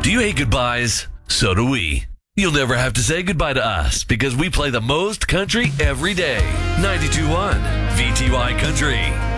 Do you hate goodbyes? So do we. You'll never have to say goodbye to us because we play the most country every day. 92.1 VTY Country.